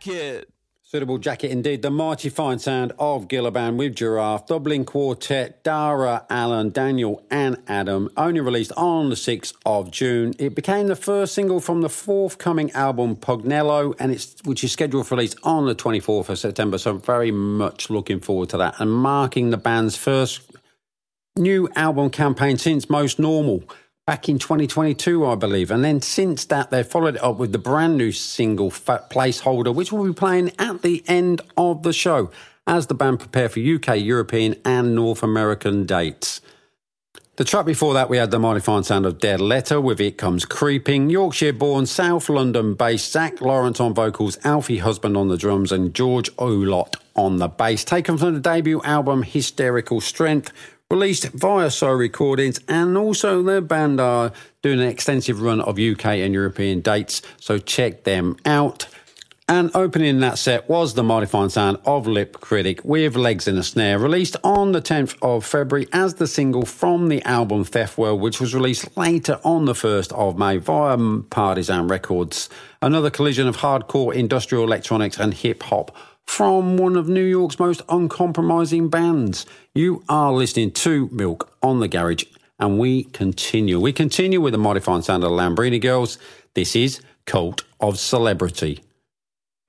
jacket. Suitable jacket indeed. The mighty fine sound of Gilliban with Giraffe. Dublin Quartet, Dara, Alan, Daniel and Adam. Only released on the 6th of June. It became the first single from the forthcoming album Pugnello, which is scheduled for release on the 24th of September. So I'm very much looking forward to that. And marking the band's first new album campaign since Most Normal. Back in 2022, I believe. And then since that, they've followed it up with the brand new single, Placeholder, which we'll be playing at the end of the show as the band prepare for UK, European and North American dates. The track before that, we had the mighty fine sound of Dead Letter with It Comes Creeping. Yorkshire-born, South London-based Zach Lawrence on vocals, Alfie Husband on the drums and George Olot on the bass. Taken from the debut album Hysterical Strength, released via So Recordings, and also the band are doing an extensive run of UK and European dates, so check them out. And opening that set was the mighty fine sound of Lip Critic with Legs in a Snare, released on the 10th of February as the single from the album Theft World, which was released later on the 1st of May via Partisan Records. Another collision of hardcore industrial electronics and hip-hop from one of New York's most uncompromising bands. You are listening to Milk on the Garage, and we continue. We continue with the mighty fine sound of the Lambrini Girls. This is Cult of Celebrity.